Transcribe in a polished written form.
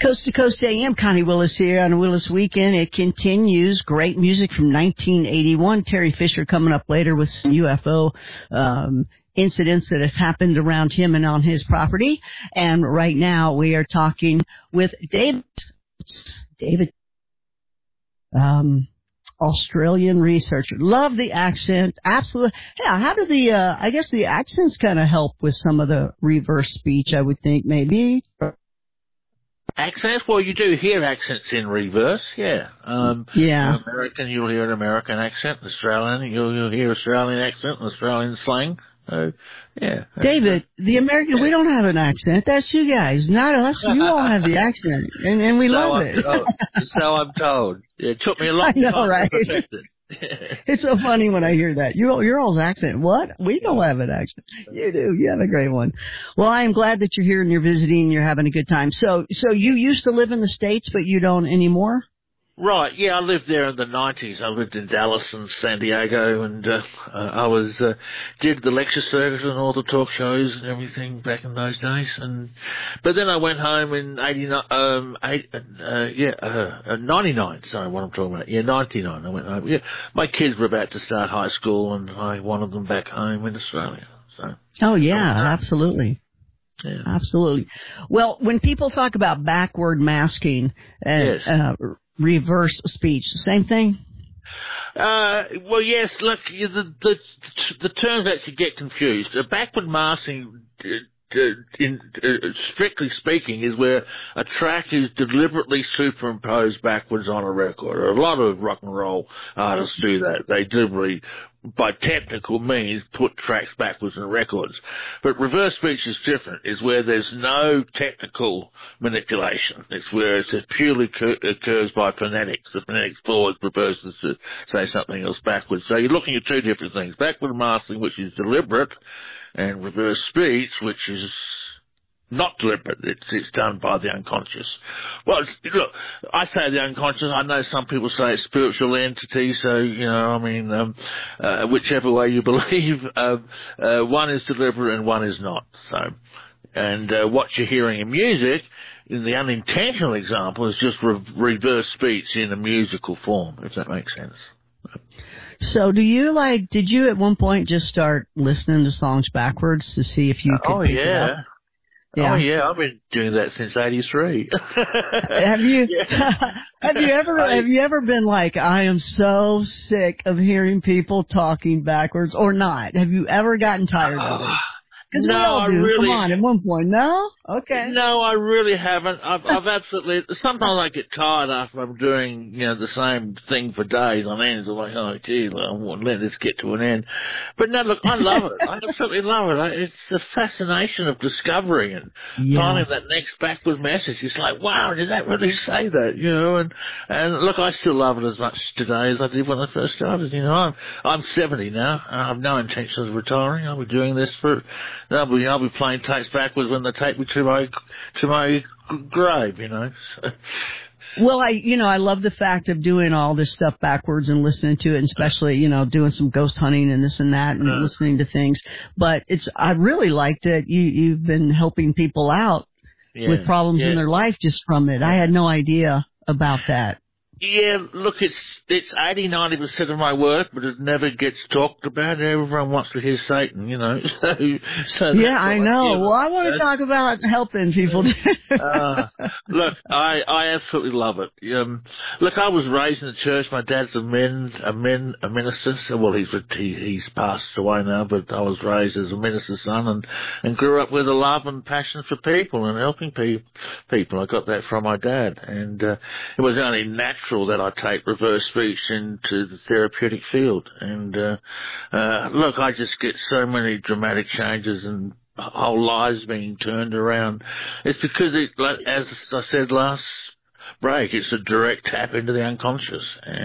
Coast to Coast AM, Connie Willis here on Willis Weekend. It continues. Great music from 1981. Terry Fisher coming up later with some UFO incidents that have happened around him and on his property. And right now we are talking with David. Australian researcher. Love the accent. Absolutely. Yeah, how do I guess the accents kind of help with some of the reverse speech, I would think, maybe. Accents? Well, you do hear accents in reverse, yeah. American, you'll hear an American accent. Australian, you'll hear Australian accent and Australian slang. Yeah. David, the American, we don't have an accent. That's you guys, not us. You all have the accent, and we love it. So I'm told. It took me a long time right? to perfect it. It's so funny when I hear that. Your all's accent. What? We don't have an accent. You do. You have a great one. Well, I am glad that you're here and you're visiting and you're having a good time. So you used to live in the States, but you don't anymore? Right, yeah, I lived there in the 90s. I lived in Dallas and San Diego, and I did the lecture circuit and all the talk shows and everything back in those days. But then I went home in 99, sorry, what I'm talking about. Yeah, 99, I went home. Yeah, my kids were about to start high school, and I wanted them back home in Australia. So. Oh, yeah, absolutely. Yeah. Absolutely. Well, when people talk about backward masking, yes. Reverse speech, same thing? Well, yes, look, the terms actually get confused. Backward masking, strictly speaking, is where a track is deliberately superimposed backwards on a record. A lot of rock and roll artists do that. They deliberately, by technical means, put tracks backwards in records. But reverse speech is different. It's where there's no technical manipulation. It's where it purely occurs by phonetics. The phonetics forward proposes to say something else backwards. So you're looking at two different things. Backward masking, which is deliberate, and reverse speech, which is not deliberate. It's done by the unconscious. Well, look, I say the unconscious. I know some people say it's spiritual entity. So, whichever way you believe, one is deliberate and one is not. So, and what you're hearing in music, in the unintentional example, is just reverse speech in a musical form, if that makes sense. So did you at one point just start listening to songs backwards to see if you could pick it up? Yeah. Oh yeah, I've been doing that since '83. Have you? Have you ever been like, I am so sick of hearing people talking backwards, or not? Have you ever gotten tired of it? Because we all do. Come on, at one point, no? Okay. No, I really haven't. I've absolutely. Sometimes I get tired after I'm doing, the same thing for days on end. I'm like, oh, gee, let this get to an end. But no, look, I love it. I absolutely love it. It's the fascination of discovering and finding that next backward message. It's like, wow, did that really say that? And look, I still love it as much today as I did when I first started. I'm 70 now. I have no intention of retiring. I'll be doing this I'll be playing tapes backwards when they take me to my grave, So. Well, I love the fact of doing all this stuff backwards and listening to it, and especially, doing some ghost hunting and this and that and listening to things. But I really like that you've been helping people out with problems in their life just from it. I had no idea about that. Yeah, look, it's 80-90% of my work, but it never gets talked about. Everyone wants to hear Satan, So yeah, I know. Well, I want to talk about helping people. Look, I absolutely love it. Look, I was raised in the church. My dad's a minister. So, well, he's passed away now, but I was raised as a minister's son and grew up with a love and passion for people and helping people. I got that from my dad, and it was only natural that I take reverse speech into the therapeutic field. And look, I just get so many dramatic changes and whole lives being turned around. It's because, as I said last break, it's a direct tap into the unconscious.